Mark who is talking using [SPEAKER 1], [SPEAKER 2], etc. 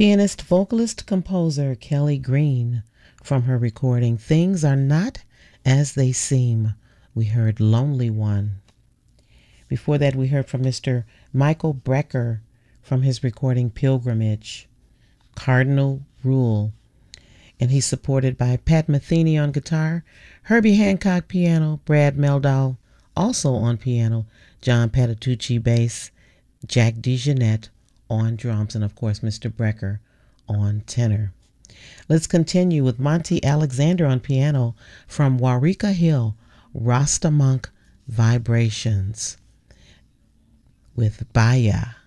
[SPEAKER 1] Pianist, vocalist, composer Kelly Green from her recording Things Are Not As They Seem. We heard Lonely One. Before that, we heard from Mr. Michael Brecker from his recording Pilgrimage, Cardinal Rule. And he's supported by Pat Metheny on guitar, Herbie Hancock piano, Brad Meldau also on piano, John Patitucci bass, Jack DeJohnette on drums, and of course Mr. Brecker on tenor. Let's continue with Monty Alexander on piano from Waurika Hill, Rasta Monk Vibrations with Baya.